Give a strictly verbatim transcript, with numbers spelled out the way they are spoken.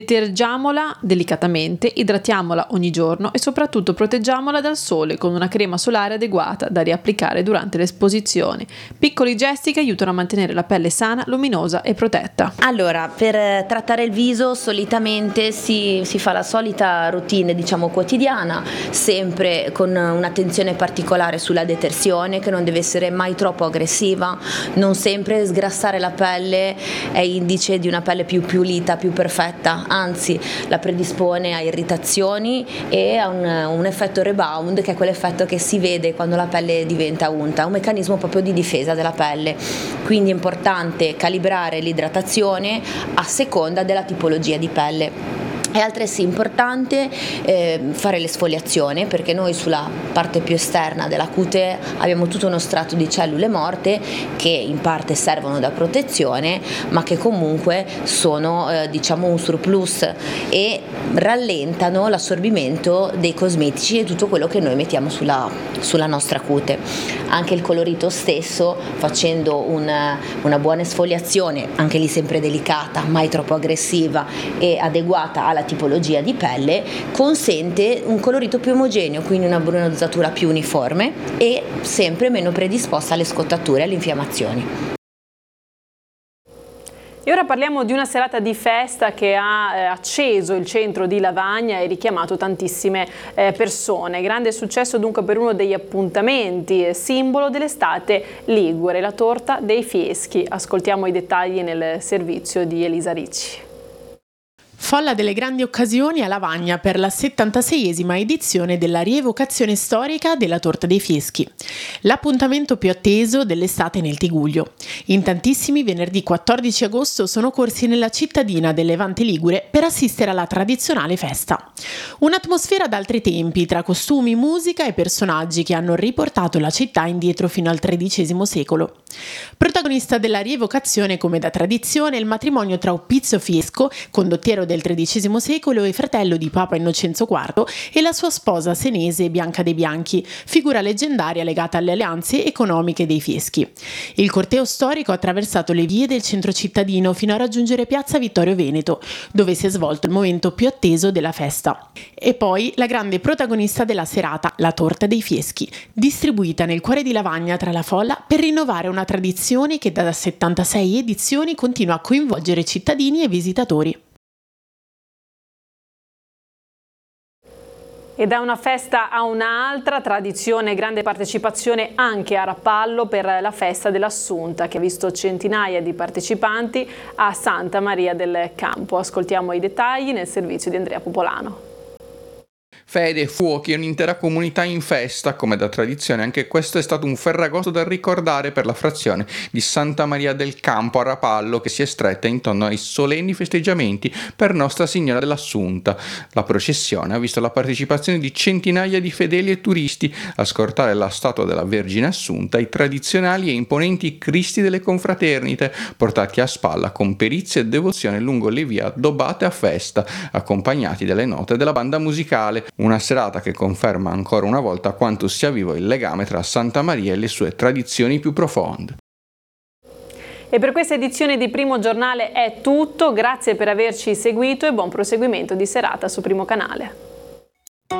Detergiamola delicatamente, idratiamola ogni giorno e soprattutto proteggiamola dal sole con una crema solare adeguata da riapplicare durante le esposizioni. Piccoli gesti che aiutano a mantenere la pelle sana, luminosa e protetta. Allora, per trattare il viso solitamente si, si fa la solita routine, diciamo, quotidiana, sempre con un'attenzione particolare sulla detersione, che non deve essere mai troppo aggressiva. Non sempre sgrassare la pelle è indice di una pelle più pulita, più perfetta, anzi la predispone a irritazioni e a un, un effetto rebound, che è quell'effetto che si vede quando la pelle diventa unta, un meccanismo proprio di difesa della pelle. Quindi è importante calibrare l'idratazione a seconda della tipologia di pelle. È altresì importante eh, fare l'esfoliazione, perché noi sulla parte più esterna della cute abbiamo tutto uno strato di cellule morte che in parte servono da protezione, ma che comunque sono eh, diciamo un surplus e rallentano l'assorbimento dei cosmetici e tutto quello che noi mettiamo sulla, sulla nostra cute. Anche il colorito stesso, facendo una, una buona esfoliazione, anche lì sempre delicata, mai troppo aggressiva e adeguata alla tipologia di pelle, consente un colorito più omogeneo, quindi una bronzatura più uniforme e sempre meno predisposta alle scottature e alle infiammazioni. E ora parliamo di una serata di festa che ha eh, acceso il centro di Lavagna e richiamato tantissime eh, persone. Grande successo dunque per uno degli appuntamenti, eh, simbolo dell'estate ligure, la torta dei Fieschi. Ascoltiamo i dettagli nel servizio di Elisa Ricci. Folla delle grandi occasioni a Lavagna per la settantaseiesima edizione della rievocazione storica della Torta dei Fieschi. L'appuntamento più atteso dell'estate nel Tigullio. In tantissimi venerdì quattordici agosto sono corsi nella cittadina del Levante Ligure per assistere alla tradizionale festa. Un'atmosfera d'altri tempi tra costumi, musica e personaggi che hanno riportato la città indietro fino al tredicesimo secolo. Protagonista della rievocazione, come da tradizione, il matrimonio tra Oppizio Fiesco, condottiero del tredicesimo secolo e fratello di Papa Innocenzo quarto, e la sua sposa senese Bianca dei Bianchi, figura leggendaria legata alle alleanze economiche dei Fieschi. Il corteo storico ha attraversato le vie del centro cittadino fino a raggiungere piazza Vittorio Veneto, dove si è svolto il momento più atteso della festa. E poi la grande protagonista della serata, la Torta dei Fieschi, distribuita nel cuore di Lavagna tra la folla per rinnovare una tradizione che da settantasei edizioni continua a coinvolgere cittadini e visitatori. E da una festa a un'altra, tradizione e grande partecipazione anche a Rapallo per la festa dell'Assunta, che ha visto centinaia di partecipanti a Santa Maria del Campo. Ascoltiamo i dettagli nel servizio di Andrea Popolano. Fede, fuochi e un'intera comunità in festa, come da tradizione. Anche questo è stato un ferragosto da ricordare per la frazione di Santa Maria del Campo a Rapallo, che si è stretta intorno ai solenni festeggiamenti per Nostra Signora dell'Assunta. La processione ha visto la partecipazione di centinaia di fedeli e turisti a scortare la statua della Vergine Assunta, i tradizionali e imponenti Cristi delle confraternite, portati a spalla con perizia e devozione lungo le vie addobbate a festa, accompagnati dalle note della banda musicale. Una serata che conferma ancora una volta quanto sia vivo il legame tra Santa Maria e le sue tradizioni più profonde. E per questa edizione di Primo Giornale è tutto, grazie per averci seguito e buon proseguimento di serata su Primo Canale.